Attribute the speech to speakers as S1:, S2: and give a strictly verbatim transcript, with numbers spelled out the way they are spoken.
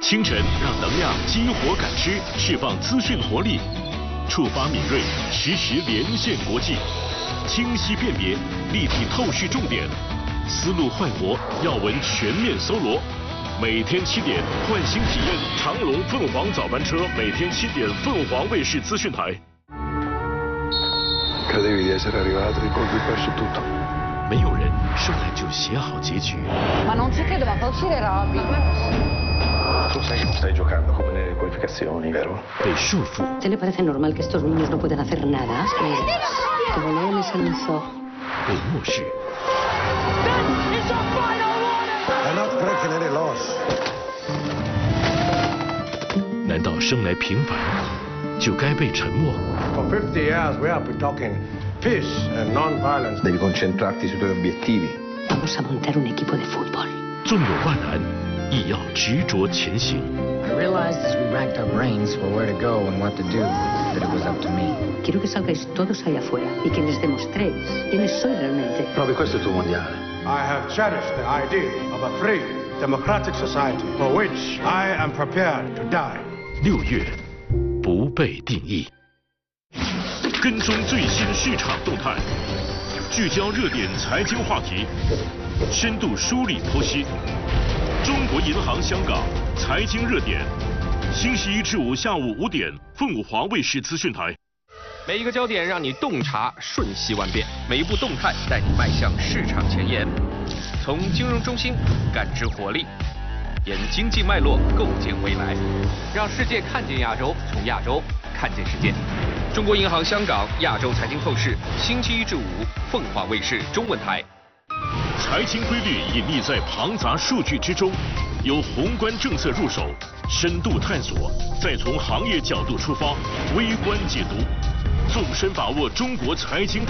S1: 清晨让能量激活感知，释放资讯活力，触发敏锐，实时连线国际，清晰辨别，立体透视重点，思路焕活，要闻全面搜罗。每天七点，换新体验长龙凤凰早班车，每天七点，凤凰卫视资讯台。
S2: Credevi di essere arrivato e colpi perso tutto.
S1: 没有人生来就写好结局。
S3: Ma non ci credo, ma fa uscire Robby.
S2: Tu sai che non stai giocando come nelle qualificazioni, vero?
S1: 被束缚。
S4: ¿Te le parece normal que estos niños no puedan hacer nada? Como Leo les anunció.
S1: 被漠视。
S2: È not breaking any laws.
S1: 难道生来平凡就该被沉默？
S2: For fifty years we have been talking peace and non-violence. Devi concentrarti sui tuoi obiettivi.
S4: Vamos a montar un equipo de fútbol.
S1: 纵有万难，亦要执着前行。
S5: I realized as we racked our brains for where to go and what to do, that it was up to me.
S4: Quiero que salgáis todos allá afuera y que les demostréis quiénes sois realmente.
S2: Provi questo è il tuo mondiale. I have cherished the idea of a free, democratic society for which I am prepared to die.
S1: 六月，不被定义。跟踪最新市场动态，聚焦热点财经话题，深度梳理剖析。中国银行香港财经热点，星期一至五下午五点，凤凰卫视资讯台。
S6: 每一个焦点让你洞察瞬息万变，每一步动态带你迈向市场前沿。从金融中心感知活力，沿经济脉络构建未来，让世界看见亚洲，从亚洲看见世界。中国银行香港亚洲财经透视，星期一至五，凤凰卫视中文台。
S1: 财经规律隐匿在庞杂数据之中，由宏观政策入手，深度探索，再从行业角度出发，微观解读。 纵深把握中国财经。